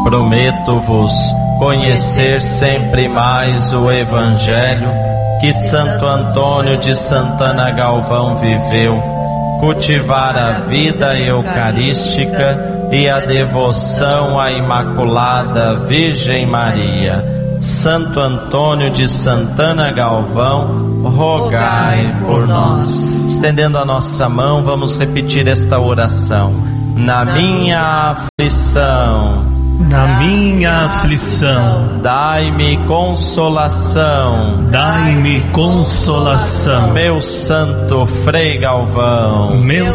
Prometo-vos conhecer sempre mais o Evangelho que Santo Antônio de Santana Galvão viveu, cultivar a vida eucarística e a devoção à Imaculada Virgem Maria. Santo Antônio de Santana Galvão, rogai por nós. Estendendo a nossa mão, vamos repetir esta oração. Na minha aflição, dai-me consolação, meu santo Frei Galvão,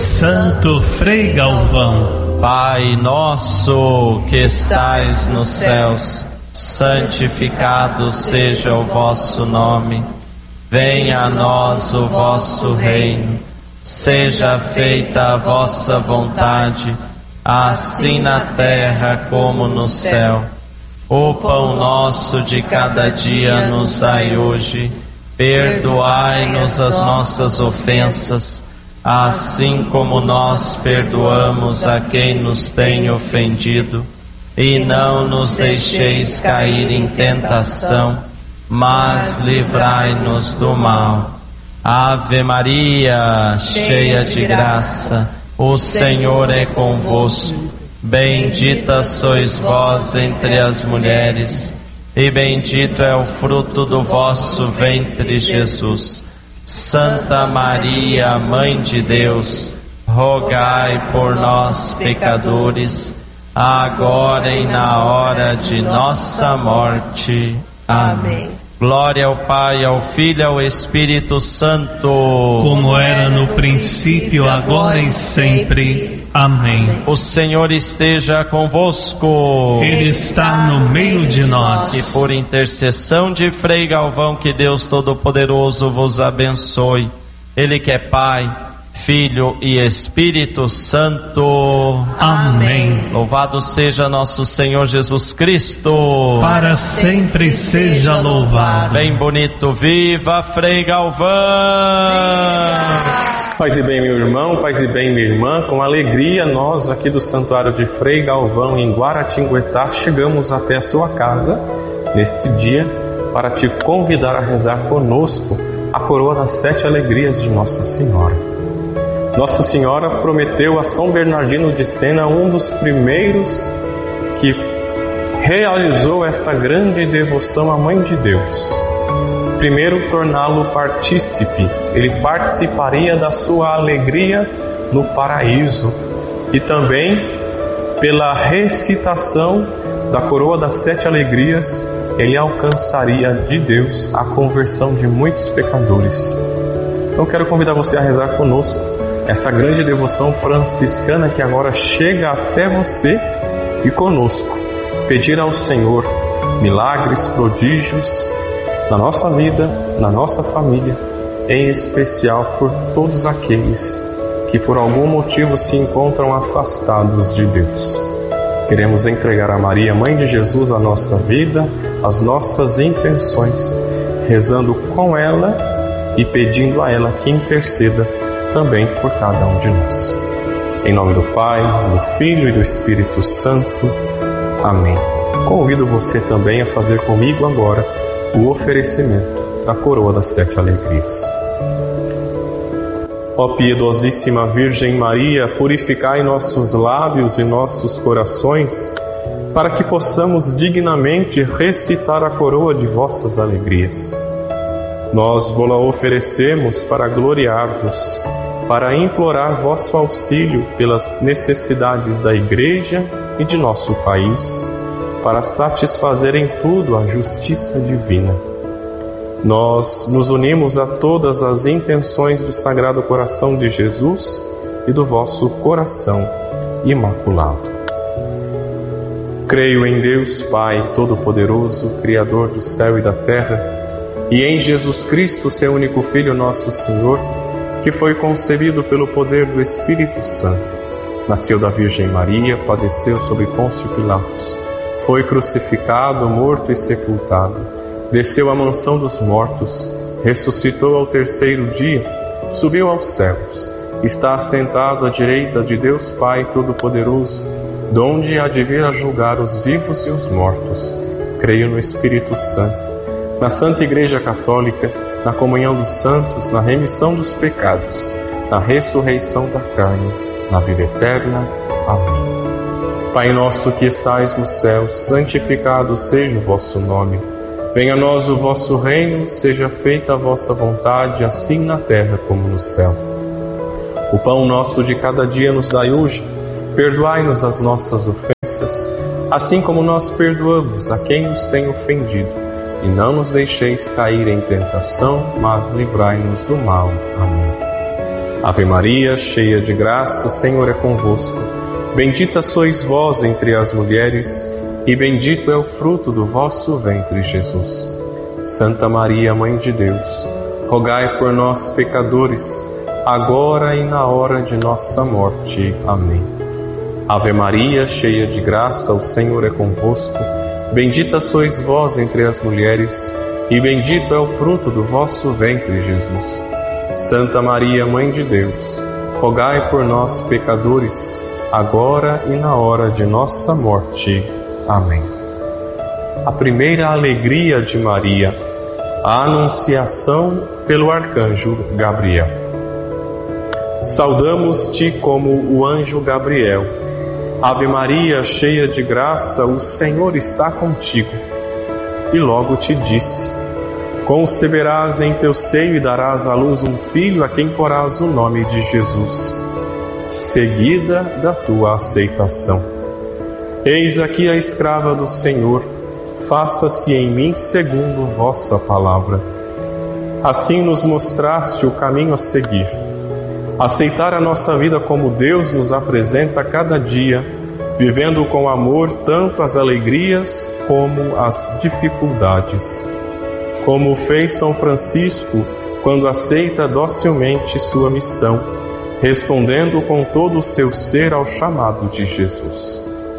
Pai nosso que estais nos céus, santificado seja o vosso nome. Venha a nós o vosso reino. Seja feita a vossa vontade, assim na terra como no céu. O pão nosso de cada dia nos dai hoje. Perdoai-nos as nossas ofensas, assim como nós perdoamos a quem nos tem ofendido. E não nos deixeis cair em tentação, mas livrai-nos do mal. Ave Maria, cheia de graça, o Senhor é convosco. Bendita sois vós entre as mulheres, e bendito é o fruto do vosso ventre, Jesus. Santa Maria, Mãe de Deus, rogai por nós, pecadores, agora e na hora de nossa morte. Amém. Glória ao Pai, ao Filho e ao Espírito Santo, como era no princípio, agora e sempre. Amém. O Senhor esteja convosco. Ele está no meio de nós. E por intercessão de Frei Galvão, que Deus Todo-Poderoso vos abençoe. Ele que é Pai, Filho e Espírito Santo. Amém. Louvado seja nosso Senhor Jesus Cristo. Para sempre seja louvado. Bem bonito, viva Frei Galvão. Paz e bem, meu irmão, paz e bem, minha irmã. Com alegria, nós aqui do Santuário de Frei Galvão, em Guaratinguetá, chegamos até a sua casa neste dia para te convidar a rezar conosco a coroa das 7 alegrias de Nossa Senhora. Nossa Senhora prometeu a São Bernardino de Sena, um dos primeiros que realizou esta grande devoção à Mãe de Deus. Primeiro, torná-lo partícipe. Ele participaria da sua alegria no paraíso. E também, pela recitação da coroa das 7 alegrias, ele alcançaria de Deus a conversão de muitos pecadores. Então quero convidar você a rezar conosco esta grande devoção franciscana que agora chega até você e conosco. Pedir ao Senhor milagres, prodígios na nossa vida, na nossa família, em especial por todos aqueles que por algum motivo se encontram afastados de Deus. Queremos entregar a Maria, Mãe de Jesus, a nossa vida, as nossas intenções, rezando com ela e pedindo a ela que interceda também por cada um de nós. Em nome do Pai, do Filho e do Espírito Santo. Amém. Convido você também a fazer comigo agora o oferecimento da coroa das 7 alegrias. Ó piedosíssima Virgem Maria, purificai nossos lábios e nossos corações, para que possamos dignamente recitar a coroa de vossas alegrias. Nós vô-la oferecemos para gloriar-vos, para implorar vosso auxílio pelas necessidades da Igreja e de nosso país, para satisfazer em tudo a justiça divina. Nós nos unimos a todas as intenções do Sagrado Coração de Jesus e do vosso coração imaculado. Creio em Deus Pai Todo-Poderoso, Criador do céu e da terra, e em Jesus Cristo, seu único Filho, nosso Senhor, que foi concebido pelo poder do Espírito Santo. Nasceu da Virgem Maria, padeceu sob Pôncio Pilatos, foi crucificado, morto e sepultado, desceu à mansão dos mortos, ressuscitou ao 3º dia, subiu aos céus, está assentado à direita de Deus Pai Todo-Poderoso, donde há de vir a julgar os vivos e os mortos. Creio no Espírito Santo, na Santa Igreja Católica, na comunhão dos santos, na remissão dos pecados, na ressurreição da carne, na vida eterna. Amém. Pai nosso que estais no céu, santificado seja o vosso nome. Venha a nós o vosso reino, seja feita a vossa vontade, assim na terra como no céu. O pão nosso de cada dia nos dai hoje. Perdoai-nos as nossas ofensas, assim como nós perdoamos a quem nos tem ofendido. E não nos deixeis cair em tentação, mas livrai-nos do mal. Amém. Ave Maria, cheia de graça, o Senhor é convosco. Bendita sois vós entre as mulheres, e bendito é o fruto do vosso ventre, Jesus. Santa Maria, Mãe de Deus, rogai por nós, pecadores, agora e na hora de nossa morte. Amém. Ave Maria, cheia de graça, o Senhor é convosco. Bendita sois vós entre as mulheres, e bendito é o fruto do vosso ventre, Jesus. Santa Maria, Mãe de Deus, rogai por nós, pecadores, agora e na hora de nossa morte. Amém. A primeira alegria de Maria, a anunciação pelo arcanjo Gabriel. Saudamos-te como o anjo Gabriel. Ave Maria, cheia de graça, o Senhor está contigo. E logo te disse: conceberás em teu seio e darás à luz um filho, a quem porás o nome de Jesus, seguida da tua aceitação. Eis aqui a escrava do Senhor, faça-se em mim segundo vossa palavra. Assim nos mostraste o caminho a seguir. Aceitar a nossa vida como Deus nos apresenta a cada dia, vivendo com amor tanto as alegrias como as dificuldades. Como fez São Francisco quando aceita docilmente sua missão, respondendo com todo o seu ser ao chamado de Jesus.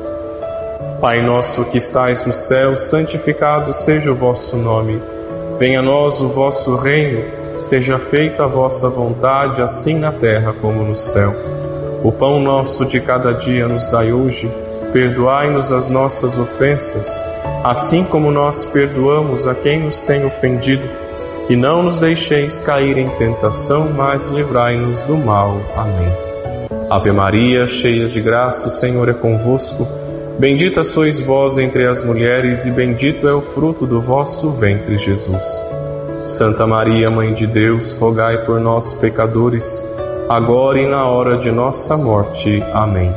Pai nosso que estais no céu, santificado seja o vosso nome. Venha a nós o vosso reino, seja feita a vossa vontade, assim na terra como no céu. O pão nosso de cada dia nos dai hoje. Perdoai-nos as nossas ofensas, assim como nós perdoamos a quem nos tem ofendido. E não nos deixeis cair em tentação, mas livrai-nos do mal. Amém. Ave Maria, cheia de graça, o Senhor é convosco. Bendita sois vós entre as mulheres, e bendito é o fruto do vosso ventre, Jesus. Santa Maria, Mãe de Deus, rogai por nós, pecadores, agora e na hora de nossa morte. Amém.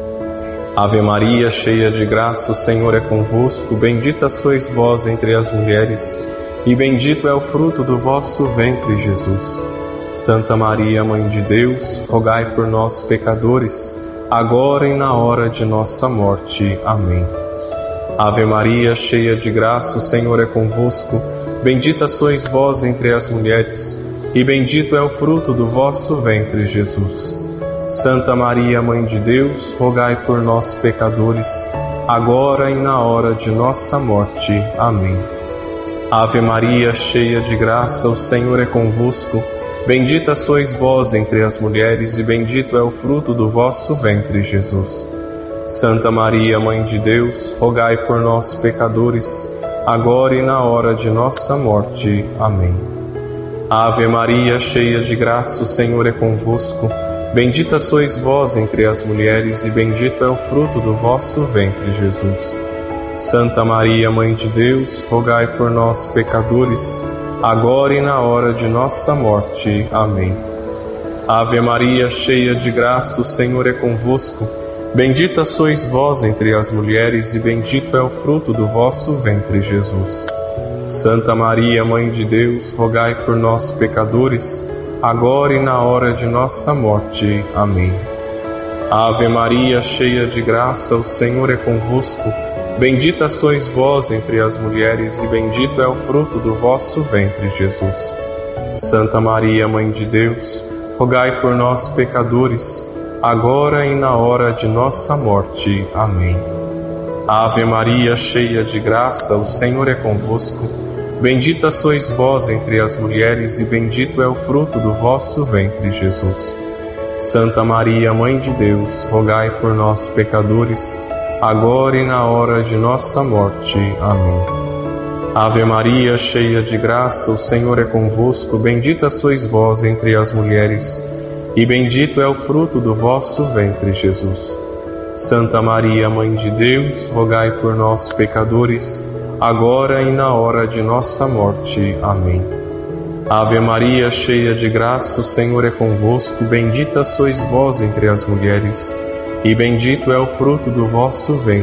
Ave Maria, cheia de graça, o Senhor é convosco. Bendita sois vós entre as mulheres, e bendito é o fruto do vosso ventre, Jesus. Santa Maria, Mãe de Deus, rogai por nós, pecadores, agora e na hora de nossa morte. Amém. Ave Maria, cheia de graça, o Senhor é convosco. Bendita sois vós entre as mulheres, e bendito é o fruto do vosso ventre, Jesus. Santa Maria, Mãe de Deus, rogai por nós, pecadores, agora e na hora de nossa morte. Amém. Ave Maria, cheia de graça, o Senhor é convosco. Bendita sois vós entre as mulheres, e bendito é o fruto do vosso ventre, Jesus. Santa Maria, Mãe de Deus, rogai por nós, pecadores, agora e na hora de nossa morte. Amém. Ave Maria, cheia de graça, o Senhor é convosco. Bendita sois vós entre as mulheres, e bendito é o fruto do vosso ventre, Jesus. Santa Maria, Mãe de Deus, rogai por nós, pecadores, agora e na hora de nossa morte. Amém. Ave Maria, cheia de graça, o Senhor é convosco. Bendita sois vós entre as mulheres, e bendito é o fruto do vosso ventre, Jesus. Santa Maria, Mãe de Deus, rogai por nós, pecadores, agora e na hora de nossa morte. Amém. Ave Maria, cheia de graça, o Senhor é convosco. Bendita sois vós entre as mulheres, e bendito é o fruto do vosso ventre, Jesus. Santa Maria, Mãe de Deus, rogai por nós, pecadores, agora e na hora de nossa morte. Amém. Ave Maria, cheia de graça, o Senhor é convosco. Bendita sois vós entre as mulheres, e bendito é o fruto do vosso ventre, Jesus. Santa Maria, Mãe de Deus, rogai por nós, pecadores, agora e na hora de nossa morte. Amém. Ave Maria, cheia de graça, o Senhor é convosco, bendita sois vós entre as mulheres, e bendito é o fruto do vosso ventre, Jesus. Santa Maria, Mãe de Deus, rogai por nós, pecadores, agora e na hora de nossa morte. Amém. Ave Maria, cheia de graça, o Senhor é convosco, bendita sois vós entre as mulheres, e bendito é o fruto do vosso ventre,